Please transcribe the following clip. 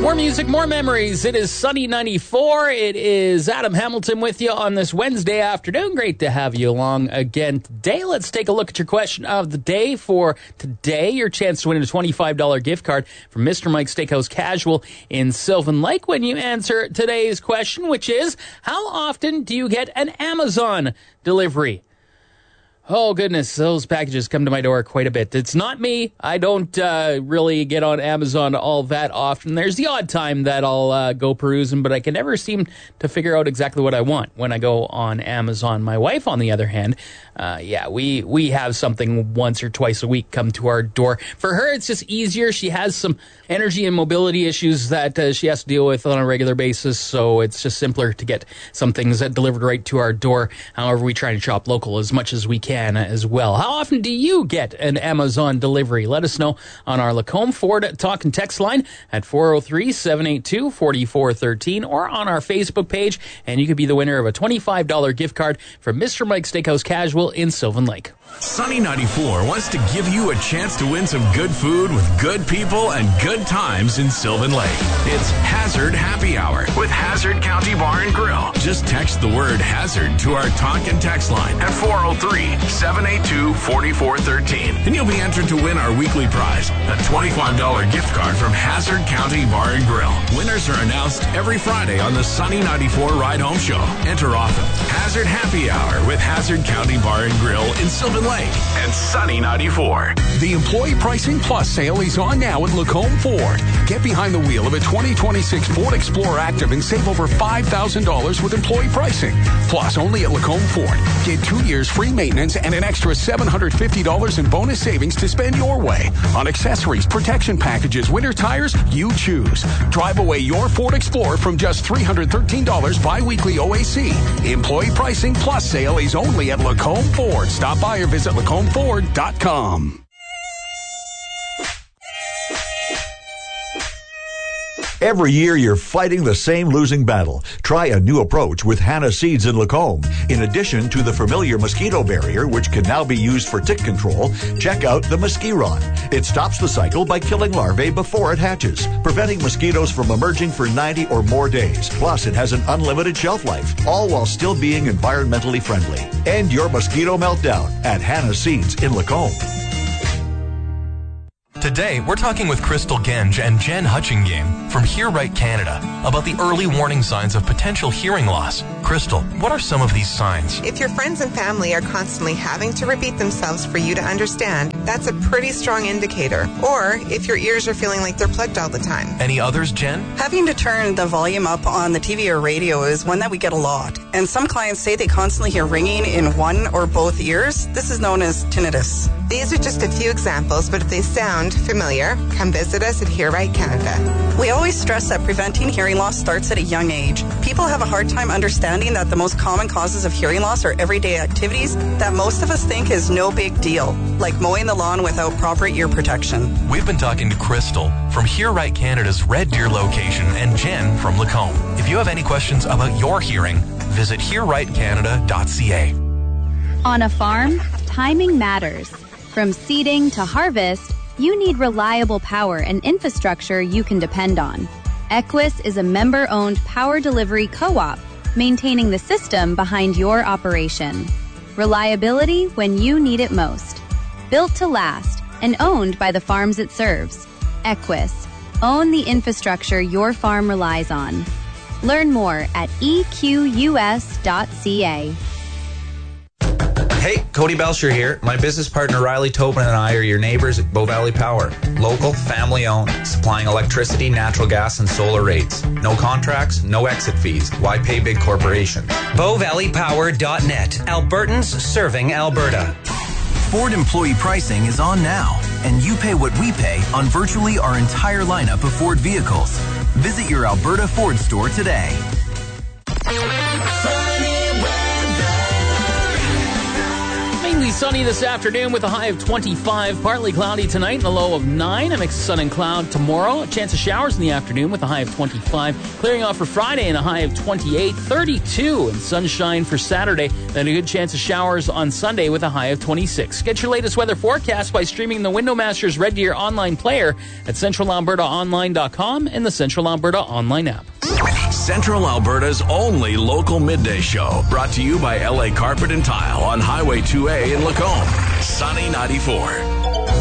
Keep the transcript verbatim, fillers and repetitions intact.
More music, more memories. It is Sunny ninety-four. It is Adam Hamilton with you on this Wednesday afternoon. Great to have you along again today. Let's take a look at your question of the day for today. Your chance to win a twenty-five dollars gift card from Mister Mike's Steakhouse Casual in Sylvan Lake when you answer today's question, which is, how often do you get an Amazon delivery? Oh, goodness, those packages come to my door quite a bit. It's not me. I don't uh, really get on Amazon all that often. There's the odd time that I'll uh, go perusing, but I can never seem to figure out exactly what I want when I go on Amazon. My wife, on the other hand, uh, yeah, we, we have something once or twice a week come to our door. For her, it's just easier. She has some energy and mobility issues that uh, she has to deal with on a regular basis, so it's just simpler to get some things that delivered right to our door. However, we try to shop local as much as we can as well. How often do you get an Amazon delivery? Let us know on our Lacombe Ford talk and text line at four oh three, seven eight two, four four one three or on our Facebook page, and you could be the winner of a twenty-five dollars gift card from Mister Mike's Steakhouse Casual in Sylvan Lake. Sunny ninety-four wants to give you a chance to win some good food with good people and good times in Sylvan Lake. It's Hazard Happy Hour with Hazard County Bar and Grill. Just text the word Hazard to our talk and text line at four oh three, seven eight two, four four one three, and you'll be entered to win our weekly prize, a twenty-five dollars gift card from Hazard County Bar and Grill. Winners are announced every Friday on the Sunny ninety-four Ride Home Show. Enter often. Hazard Happy Hour with Hazard County Bar and Grill in Sylvan Lake and Sunny ninety-four. The Employee Pricing Plus sale is on now at Lacombe Ford. Get behind the wheel of a twenty twenty-six Ford Explorer Active and save over five thousand dollars with employee pricing. Plus, only at Lacombe Ford. Get two years free maintenance and an extra seven hundred fifty dollars in bonus savings to spend your way. On accessories, protection packages, winter tires, you choose. Drive away your Ford Explorer from just three hundred thirteen dollars bi-weekly O A C. Employee Pricing Plus sale is only at Lacombe Ford. Stop by or visit lacombe ford dot com. Every year you're fighting the same losing battle. Try a new approach with Hannah Seeds in Lacombe. In addition to the familiar mosquito barrier, which can now be used for tick control, check out the Mosquiron. It stops the cycle by killing larvae before it hatches, preventing mosquitoes from emerging for ninety or more days. Plus, it has an unlimited shelf life, all while still being environmentally friendly. End your mosquito meltdown at Hannah Seeds in Lacombe. Today, we're talking with Crystal Genge and Jen Hutchingame from Hear Right Canada about the early warning signs of potential hearing loss. Crystal, what are some of these signs? If your friends and family are constantly having to repeat themselves for you to understand, that's a pretty strong indicator. Or if your ears are feeling like they're plugged all the time. Any others, Jen? Having to turn the volume up on the T V or radio is one that we get a lot. And some clients say they constantly hear ringing in one or both ears. This is known as tinnitus. These are just a few examples, but if they sound familiar, come visit us at Hear Right Canada. We always stress that preventing hearing loss starts at a young age. People have a hard time understanding that the most common causes of hearing loss are everyday activities that most of us think is no big deal, like mowing the lawn without proper ear protection. We've been talking to Crystal from Hear Right Canada's Red Deer location and Jen from Lacombe. If you have any questions about your hearing, visit hear right canada dot c a. On a farm, timing matters. From seeding to harvest, you need reliable power and infrastructure you can depend on. Equus is a member-owned power delivery co-op, maintaining the system behind your operation. Reliability when you need it most. Built to last and owned by the farms it serves. Equus. Own the infrastructure your farm relies on. Learn more at e q u s dot c a. Hey, Cody Belcher here. My business partner Riley Tobin and I are your neighbors at Bow Valley Power. Local, family-owned, supplying electricity, natural gas, and solar rates. No contracts, no exit fees. Why pay big corporations? bow valley power dot net. Albertans serving Alberta. Ford employee pricing is on now, and you pay what we pay on virtually our entire lineup of Ford vehicles. Visit your Alberta Ford store today. sunny this afternoon with a high of twenty-five. Partly cloudy tonight and a low of nine. A mix of sun and cloud tomorrow. A chance of showers in the afternoon with a high of twenty-five. Clearing off for Friday and a high of twenty-eight. thirty-two and sunshine for Saturday. Then a good chance of showers on Sunday with a high of twenty-six. Get your latest weather forecast by streaming the Windowmasters Red Deer online player at central alberta online dot com and the Central Alberta online app. Central Alberta's only local midday show, brought to you by L A Carpet and Tile on Highway two A in Lacombe. Sunny ninety-four.